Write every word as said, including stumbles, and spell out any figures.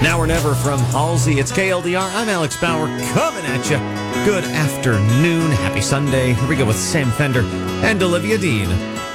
Now or never from Halsey. It's K L D R. I'm Alex Bauer coming at you. Good afternoon. Happy Sunday. Here we go with Sam Fender and Olivia Dean.